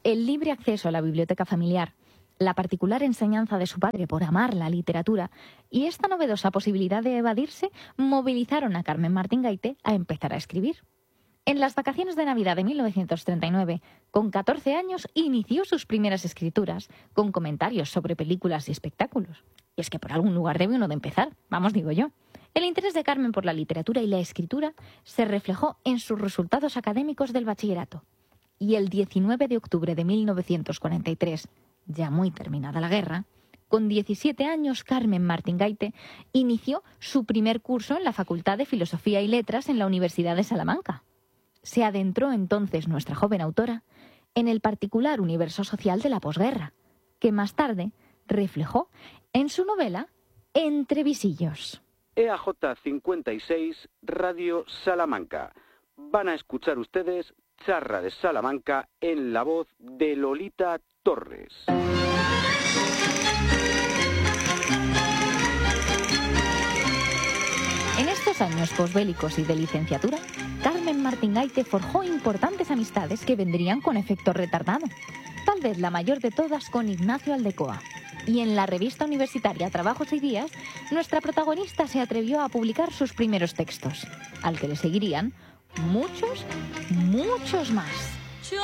El libre acceso a la biblioteca familiar, la particular enseñanza de su padre por amar la literatura y esta novedosa posibilidad de evadirse movilizaron a Carmen Martín Gaite a empezar a escribir. En las vacaciones de Navidad de 1939, con 14 años, inició sus primeras escrituras, con comentarios sobre películas y espectáculos. Y es que por algún lugar debe uno de empezar, vamos digo yo. El interés de Carmen por la literatura y la escritura se reflejó en sus resultados académicos del bachillerato. Y el 19 de octubre de 1943, ya muy terminada la guerra, con 17 años Carmen Martín Gaite inició su primer curso en la Facultad de Filosofía y Letras en la Universidad de Salamanca. Se adentró entonces nuestra joven autora en el particular universo social de la posguerra, que más tarde reflejó en su novela Entre visillos. EAJ 56, Radio Salamanca. Van a escuchar ustedes Charra de Salamanca en la voz de Lolita Torres. En estos años posbélicos y de licenciatura, Carmen Martín Gaite forjó importantes amistades que vendrían con efecto retardado. Tal vez la mayor de todas con Ignacio Aldecoa. Y en la revista universitaria Trabajos y Días, nuestra protagonista se atrevió a publicar sus primeros textos, al que le seguirían muchos, muchos más.